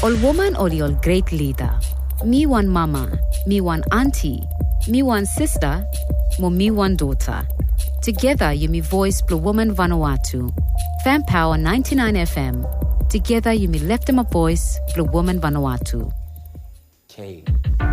Ol woman ol yol great leader. Me one mama, me one auntie, me one sister, mo me one daughter. Together you me voice Blue Woman Vanuatu. Fan Power 99 FM. Together you me left them a voice Blue Woman Vanuatu. Okay.